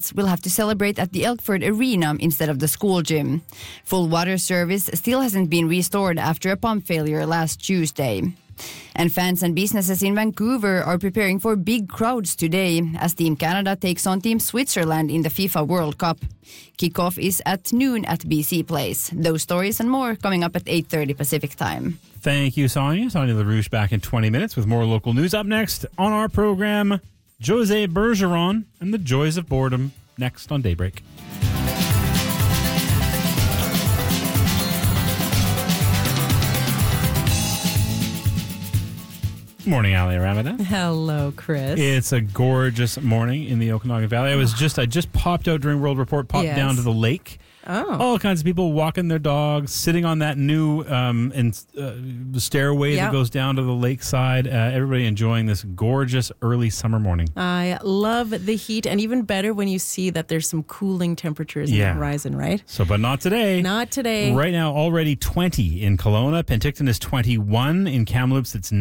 kids will have to celebrate at the Elkford Arena instead of the school gym. Full water service still hasn't been restored after a pump failure last Tuesday. And fans and businesses in Vancouver are preparing for big crowds today as Team Canada takes on Team Switzerland in the FIFA World Cup. Kickoff is at noon at BC Place. Those stories and more coming up at 8:30 Pacific Time. Thank you, Sonia. Sonia LaRouche back in 20 minutes with more local news. Up next on our program, Jose Bergeron and the joys of boredom, next on Daybreak. Morning, Ali Ramadan. Hello, Chris. It's a gorgeous morning in the Okanagan Valley. I just popped out during World Report, popped down to the lake. Oh. All kinds of people walking their dogs, sitting on that new stairway that goes down to the lakeside. Everybody enjoying this gorgeous early summer morning. I love the heat, and even better when you see that there's some cooling temperatures in the horizon, right? So, but not today. Not today. Right now, already 20 in Kelowna. Penticton is 21. In Kamloops, it's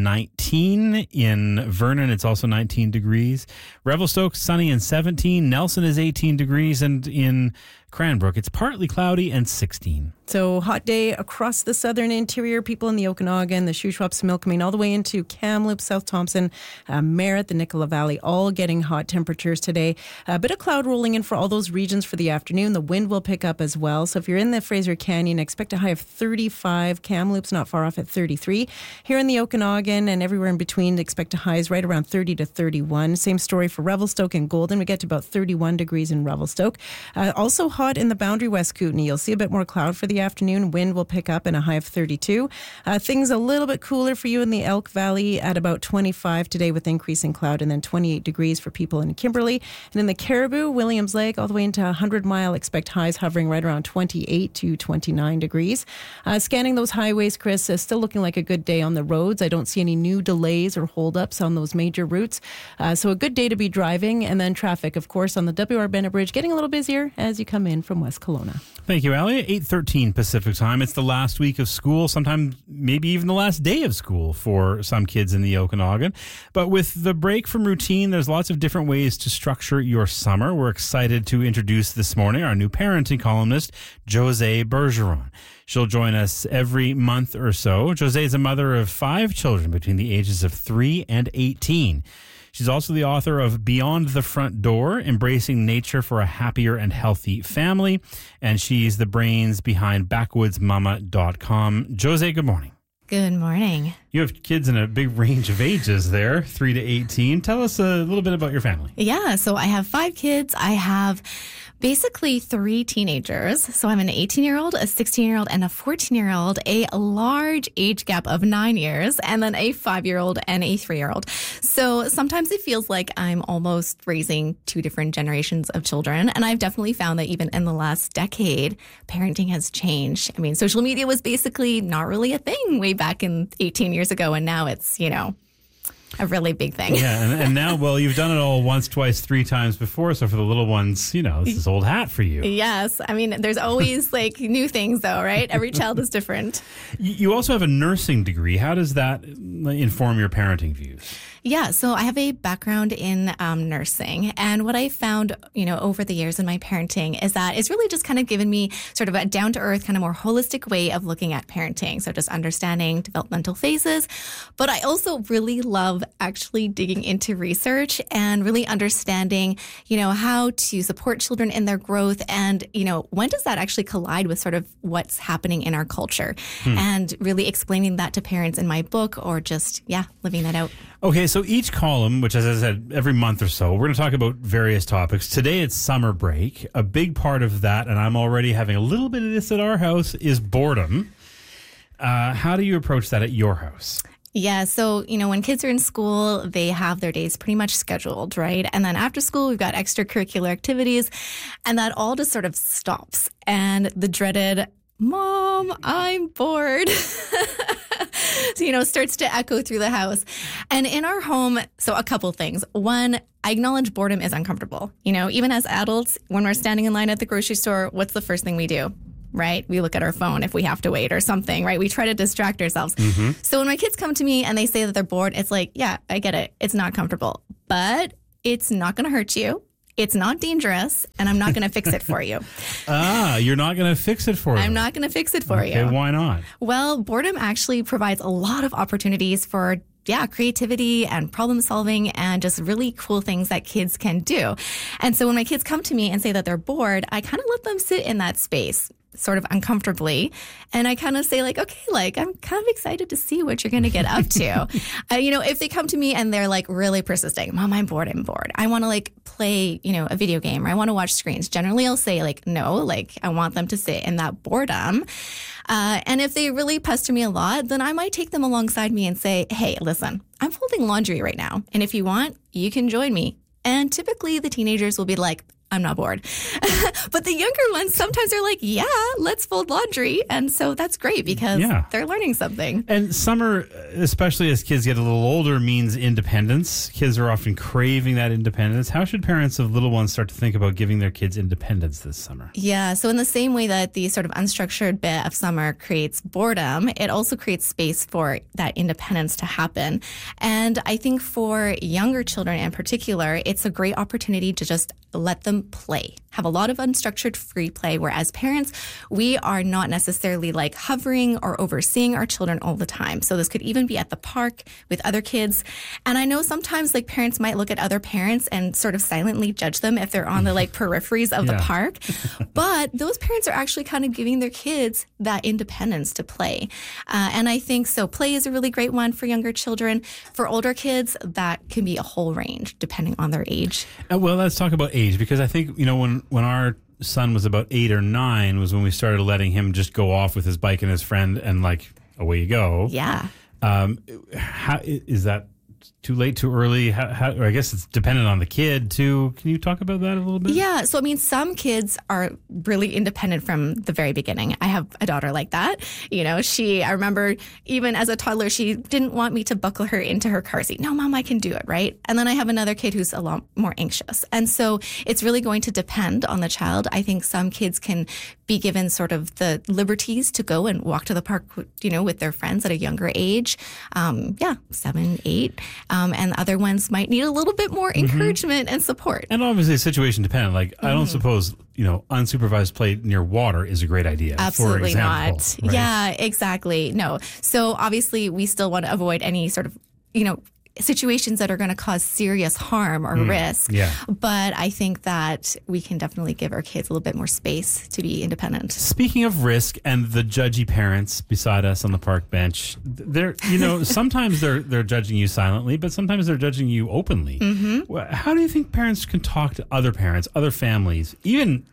19. In Vernon, it's also 19 degrees. Revelstoke, sunny and 17. Nelson is 18 degrees. And in Cranbrook, it's partly cloudy and 16. So hot day across the southern interior. People in the Okanagan, the Shuswap, Milkameen, all the way into Kamloops, South Thompson, Merritt, the Nicola Valley, all getting hot temperatures today. A bit of cloud rolling in for all those regions for the afternoon. The wind will pick up as well. So if you're in the Fraser Canyon, expect a high of 35. Kamloops not far off at 33. Here in the Okanagan and everywhere in between, expect a highs right around 30 to 31. Same story for Revelstoke and Golden. We get to about 31 degrees in Revelstoke. Also hot in the Boundary West Kootenay. You'll see a bit more cloud for the afternoon. Wind will pick up and a high of 32. Things a little bit cooler for you in the Elk Valley at about 25 today with increasing cloud, and then 28 degrees for people in Kimberley. And in the Caribou, Williams Lake, all the way into 100 Mile, expect highs hovering right around 28 to 29 degrees. Scanning those highways, Chris, still looking like a good day on the roads. I don't see any new delays or holdups on those major routes. So a good day to be driving. And then traffic, of course, on the W.R. Bennett Bridge getting a little busier as you come in from West Kelowna. Thank you, Ali. 8:13 Pacific time. It's the last week of school, sometimes maybe even the last day of school for some kids in the Okanagan. But with the break from routine, there's lots of different ways to structure your summer. We're excited to introduce this morning our new parenting columnist, Jose Bergeron. She'll join us every month or so. Jose is a mother of 5 children between the ages of 3 and 18. She's also the author of Beyond the Front Door, Embracing Nature for a Happier and Healthy Family. And she's the brains behind backwoodsmama.com. Jose, good morning. Good morning. You have kids in a big range of ages there, 3 to 18. Tell us a little bit about your family. Yeah, so I have 5 kids. I have basically 3 teenagers. So I'm an 18-year-old, a 16-year-old, and a 14-year-old, a large age gap of 9 years, and then a 5-year-old and a 3-year-old. So sometimes it feels like I'm almost raising 2 different generations of children. And I've definitely found that even in the last decade, parenting has changed. I mean, social media was basically not really a thing way back in 18 years ago. And now it's, a really big thing. Yeah, and now, well, you've done it all once, twice, 3 times before. So for the little ones, this is old hat for you. Yes. I mean, there's always new things, though, right? Every child is different. You also have a nursing degree. How does that inform your parenting views? Yeah, so I have a background in nursing. And what I found, over the years in my parenting is that it's really just kind of given me sort of a down-to-earth, kind of more holistic way of looking at parenting. So just understanding developmental phases. But I also really love actually digging into research and really understanding, how to support children in their growth. And, when does that actually collide with sort of what's happening in our culture? And really explaining that to parents in my book or just, living that out. Okay, so each column, which as I said, every month or so, we're going to talk about various topics. Today it's summer break. A big part of that, and I'm already having a little bit of this at our house, is boredom. How do you approach that at your house? Yeah, so, when kids are in school, they have their days pretty much scheduled, right? And then after school, we've got extracurricular activities, and that all just sort of stops. And the dreaded, Mom, I'm bored. Starts to echo through the house. And in our home, so a couple things. One, I acknowledge boredom is uncomfortable. Even as adults, when we're standing in line at the grocery store, what's the first thing we do? Right? We look at our phone if we have to wait or something, right? We try to distract ourselves. Mm-hmm. So when my kids come to me and they say that they're bored, it's like, yeah, I get it. It's not comfortable, but it's not going to hurt you. it's not dangerous, and I'm not going to fix it for you. You're not going to fix it for you. I'm not going to fix it for you. Okay, why not? Well, boredom actually provides a lot of opportunities for creativity and problem solving and just really cool things that kids can do. And so when my kids come to me and say that they're bored, I kind of let them sit in that space sort of uncomfortably. And I kind of say like, okay, like I'm kind of excited to see what you're going to get up to. If they come to me and they're like really persisting, Mom, I'm bored. I want to like play, a video game, or I want to watch screens. Generally, I'll say like, no, like I want them to sit in that boredom. And if they really pester me a lot, then I might take them alongside me and say, hey, listen, I'm folding laundry right now. And if you want, you can join me. And typically the teenagers will be like, I'm not bored. But the younger ones, sometimes they're like, yeah, let's fold laundry. And so that's great because they're learning something. And summer, especially as kids get a little older, means independence. Kids are often craving that independence. How should parents of little ones start to think about giving their kids independence this summer? Yeah, so in the same way that the sort of unstructured bit of summer creates boredom, it also creates space for that independence to happen. And I think for younger children in particular, it's a great opportunity to just let them play, have a lot of unstructured free play, where as parents, we are not necessarily like hovering or overseeing our children all the time. So this could even be at the park with other kids. And I know sometimes like parents might look at other parents and sort of silently judge them if they're on the like peripheries of the park. But those parents are actually kind of giving their kids that independence to play. And I think so play is a really great one for younger children. For older kids, that can be a whole range depending on their age. Well, let's talk about age, because I think, when our son was about 8 or 9 was when we started letting him just go off with his bike and his friend and like, away you go. Yeah. How is that too late, too early? I guess it's dependent on the kid too. Can you talk about that a little bit? Yeah. So, I mean, some kids are really independent from the very beginning. I have a daughter like that. I remember even as a toddler, she didn't want me to buckle her into her car seat. No, Mom, I can do it. Right. And then I have another kid who's a lot more anxious. And so it's really going to depend on the child. I think some kids can be given sort of the liberties to go and walk to the park, with their friends at a younger age. 7, 8. And other ones might need a little bit more encouragement and support. And obviously situation dependent. Like, I don't suppose, unsupervised play near water is a great idea. Absolutely for example, not. Right? Yeah, exactly. No. So obviously we still want to avoid any sort of, situations that are going to cause serious harm or risk. Yeah. But I think that we can definitely give our kids a little bit more space to be independent. Speaking of risk and the judgy parents beside us on the park bench, they're, sometimes they're judging you silently, but sometimes they're judging you openly. How do you think parents can talk to other parents, other families, even,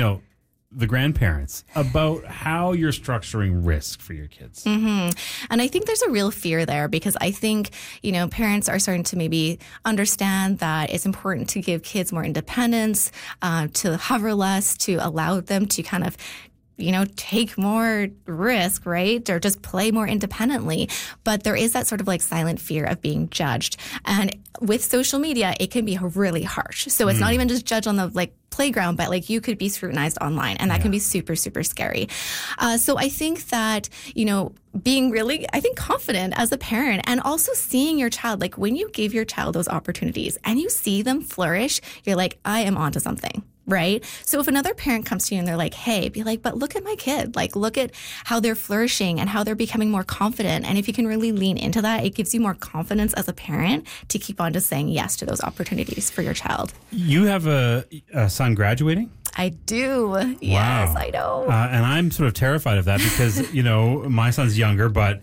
the grandparents, about how you're structuring risk for your kids? And I think there's a real fear there, because I think, parents are starting to maybe understand that it's important to give kids more independence, to hover less, to allow them to kind of take more risk, right? Or just play more independently. But there is that sort of like silent fear of being judged. And with social media, it can be really harsh. So it's not even just judged on the like playground, but like you could be scrutinized online, and that can be super, super scary. So I think that, being really, confident as a parent, and also seeing your child, like when you give your child those opportunities and you see them flourish, you're like, I am onto something. Right? So if another parent comes to you and they're like, hey, be like, but look at my kid. Like, look at how they're flourishing and how they're becoming more confident. And if you can really lean into that, it gives you more confidence as a parent to keep on to saying yes to those opportunities for your child. You have a son graduating? I do. Yes, I know. And I'm sort of terrified of that because, my son's younger, but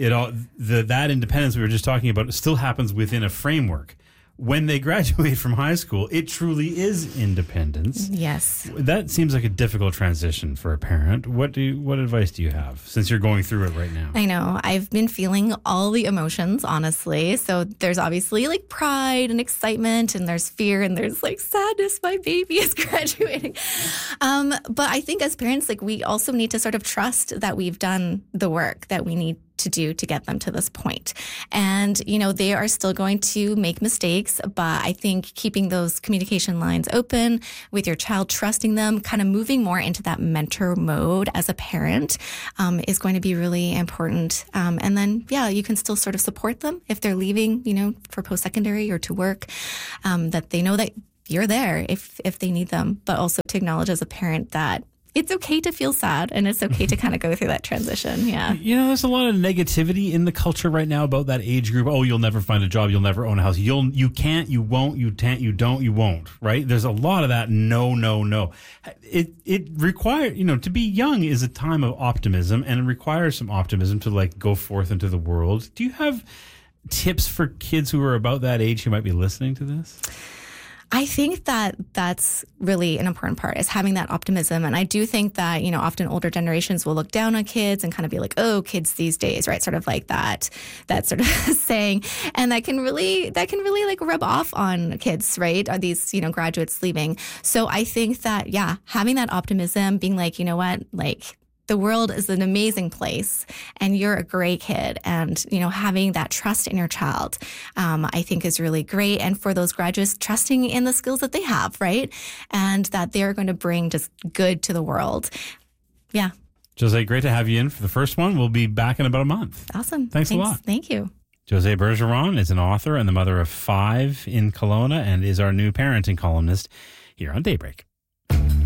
that independence we were just talking about still happens within a framework. When they graduate from high school, it truly is independence. Yes. That seems like a difficult transition for a parent. What advice do you have, since you're going through it right now? I know. I've been feeling all the emotions, honestly. So there's obviously like pride and excitement, and there's fear, and there's like sadness. My baby is graduating. But I think as parents, like we also need to sort of trust that we've done the work that we need to do to get them to this point. And, they are still going to make mistakes, but I think keeping those communication lines open with your child, trusting them, kind of moving more into that mentor mode as a parent is going to be really important. And then, you can still sort of support them if they're leaving, for post-secondary or to work, that they know that you're there if they need them, but also to acknowledge as a parent that it's okay to feel sad and it's okay to kind of go through that transition. Yeah. There's a lot of negativity in the culture right now about that age group. Oh, you'll never find a job. You'll never own a house. You can't, you won't, you can't, you don't, you won't, right? There's a lot of that. No. It requires, to be young is a time of optimism, and it requires some optimism to like go forth into the world. Do you have tips for kids who are about that age who might be listening to this? I think that that's really an important part, is having that optimism. And I do think that, often older generations will look down on kids and kind of be like, oh, kids these days, right? Sort of like that sort of saying. And that can really like rub off on kids, right? Are these, graduates leaving. So I think that, having that optimism, being like, you know what, like, the world is an amazing place and you're a great kid, and, having that trust in your child, I think is really great. And for those graduates, trusting in the skills that they have, right? And that they're going to bring just good to the world. Yeah. Jose, great to have you in for the first one. We'll be back in about a month. Awesome. Thanks a lot. Thank you. Jose Bergeron is an author and the mother of 5 in Kelowna and is our new parenting columnist here on Daybreak.